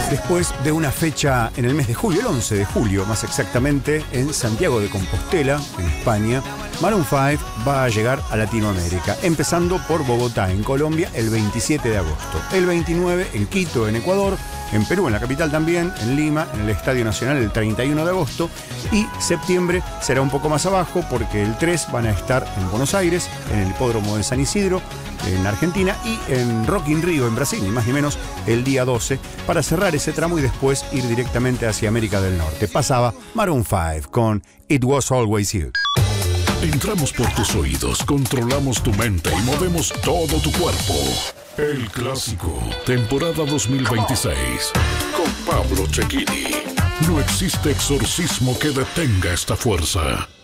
Después de una fecha en el mes de julio, el 11 de julio más exactamente, en Santiago de Compostela, en España, Maroon 5 va a llegar a Latinoamérica, empezando por Bogotá, en Colombia, el 27 de agosto. El 29 en Quito, en Ecuador, en Perú, en la capital también, en Lima, en el Estadio Nacional el 31 de agosto. Y septiembre será un poco más abajo porque el 3 van a estar en Buenos Aires, en el Hipódromo de San Isidro, en Argentina, y en Rock in Rio, en Brasil, ni más ni menos, el día 12, para cerrar ese tramo y después ir directamente hacia América del Norte. Pasaba Maroon 5 con It Was Always You. Entramos por tus oídos, controlamos tu mente y movemos todo tu cuerpo. El Clásico, temporada 2026, con Pablo Cecchini. No existe exorcismo que detenga esta fuerza.